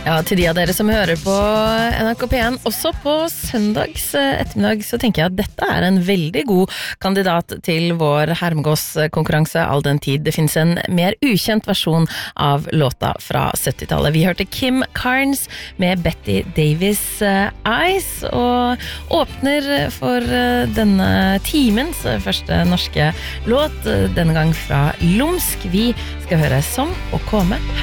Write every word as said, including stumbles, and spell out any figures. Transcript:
Ja, til de av dere som hører på N R K P en, også på søndags ettermiddag, så tenker jeg at dette er en veldig god kandidat til vår Hermegås-konkurranse all den tid. Det finnes en mer ukjent versjon av låta fra syttitallet. Vi hørte Kim Carnes med Betty Davis Eyes, og åpner for denne timens første norske låt, denne gang fra Lumsk. Vi skal høre Som å komme.